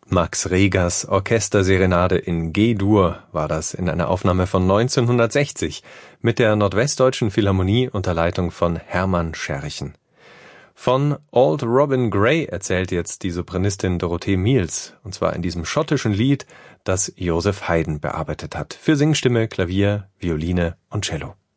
Max Regers Orchesterserenade in G-Dur war das in einer Aufnahme von 1960 mit der Nordwestdeutschen Philharmonie unter Leitung von Hermann Scherchen. Von Auld Robin Gray erzählt jetzt die Sopranistin Dorothee Miels, und zwar in diesem schottischen Lied, das Joseph Haydn bearbeitet hat, für Singstimme, Klavier, Violine und Cello.